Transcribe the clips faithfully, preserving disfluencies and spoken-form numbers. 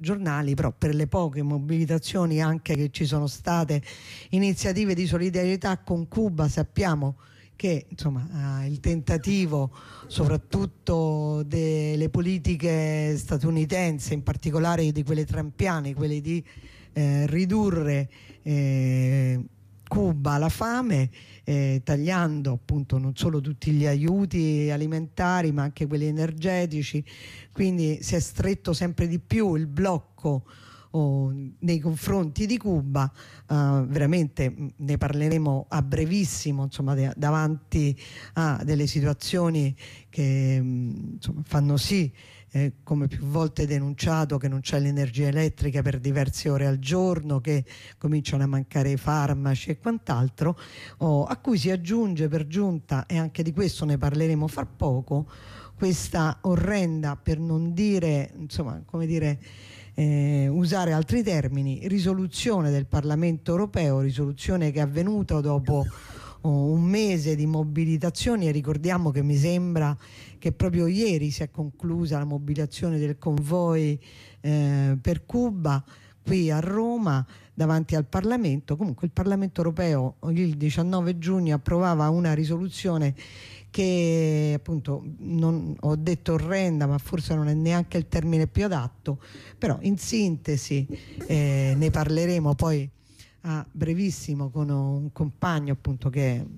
giornali, però per le poche mobilitazioni anche che ci sono state, iniziative di solidarietà con Cuba, sappiamo che insomma eh, il tentativo soprattutto delle politiche statunitensi, in particolare di quelle trumpiane, quelle di eh, ridurre eh, Cuba alla fame, eh, tagliando appunto non solo tutti gli aiuti alimentari ma anche quelli energetici, quindi si è stretto sempre di più il blocco oh, nei confronti di Cuba. Uh, veramente ne parleremo a brevissimo, insomma, davanti a delle situazioni che insomma, fanno sì, eh, come più volte denunciato, che non c'è l'energia elettrica per diverse ore al giorno, che cominciano a mancare i farmaci e quant'altro, oh, a cui si aggiunge per giunta, e anche di questo ne parleremo fra poco, questa orrenda, per non dire, insomma, come dire, Eh, usare altri termini, risoluzione del Parlamento europeo, risoluzione che è avvenuta dopo oh, un mese di mobilitazioni, e ricordiamo che mi sembra che proprio ieri si è conclusa la mobilitazione del convoy eh, per Cuba qui a Roma davanti al Parlamento. Comunque il Parlamento europeo il diciannove giugno approvava una risoluzione che appunto non ho detto orrenda, ma forse non è neanche il termine più adatto, però in sintesi eh, ne parleremo poi a brevissimo con un compagno appunto che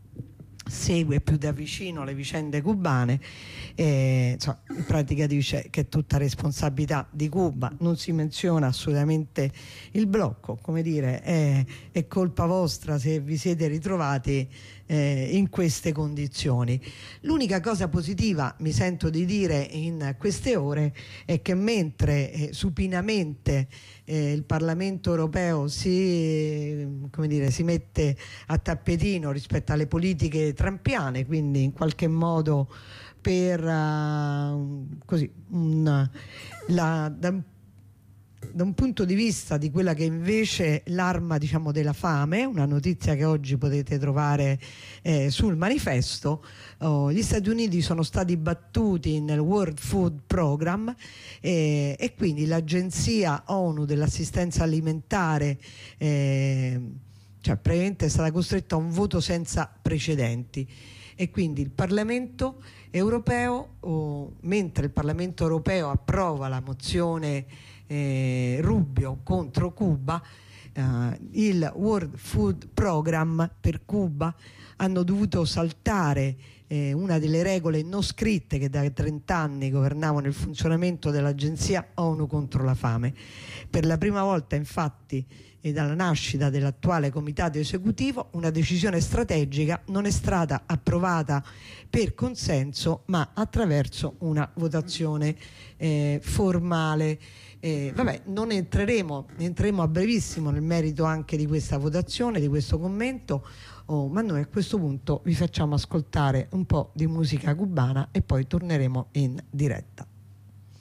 segue più da vicino le vicende cubane, e, insomma, in pratica dice che è tutta responsabilità di Cuba, non si menziona assolutamente il blocco, come dire è, è colpa vostra se vi siete ritrovati eh, in queste condizioni. L'unica cosa positiva mi sento di dire in queste ore è che mentre eh, supinamente eh, il Parlamento europeo si, come dire, si mette a tappetino rispetto alle politiche trumpiane, quindi in qualche modo per uh, così un, la, da, da un punto di vista di quella che invece l'arma, diciamo, della fame, una notizia che oggi potete trovare eh, sul manifesto, oh, gli Stati Uniti sono stati battuti nel World Food Program eh, e quindi l'agenzia ONU dell'assistenza alimentare eh, cioè praticamente è stata costretta a un voto senza precedenti, e quindi il Parlamento europeo, oh, mentre il Parlamento europeo approva la mozione eh, Rubio contro Cuba, eh, il World Food Program per Cuba hanno dovuto saltare eh, una delle regole non scritte che da trent'anni governavano il funzionamento dell'agenzia ONU contro la fame. Per la prima volta infatti e dalla nascita dell'attuale comitato esecutivo una decisione strategica non è stata approvata per consenso ma attraverso una votazione eh, formale. Eh, vabbè, non entreremo, entreremo a brevissimo nel merito anche di questa votazione, di questo commento, oh, ma noi a questo punto vi facciamo ascoltare un po' di musica cubana e poi torneremo in diretta.